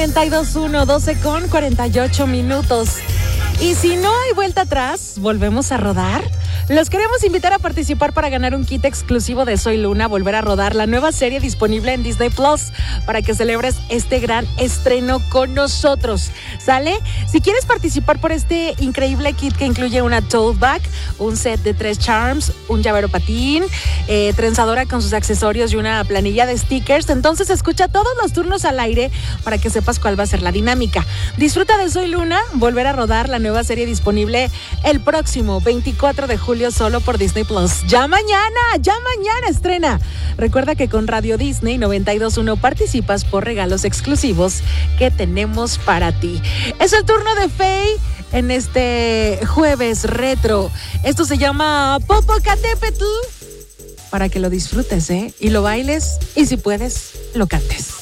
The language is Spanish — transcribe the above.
92.1, 12:48. Y si no hay vuelta atrás, volvemos a rodar. Los queremos invitar a participar para ganar un kit exclusivo de Soy Luna, volver a rodar la nueva serie disponible en Disney Plus para que celebres este gran estreno con nosotros. ¿Sale? Si quieres participar por este increíble kit que incluye una tote bag, un set de 3 charms, un llavero patín, trenzadora con sus accesorios y una planilla de stickers, entonces escucha todos los turnos al aire para que sepas cuál va a ser la dinámica. Disfruta de Soy Luna, volver a rodar la nueva serie disponible el próximo 24 de julio solo por Disney Plus. Ya mañana estrena. Recuerda que con Radio Disney 92.1 participas por regalos exclusivos que tenemos para ti. Es el turno de Faye en este jueves retro. Esto se llama Popocatépetl para que lo disfrutes, y lo bailes y si puedes, lo cantes.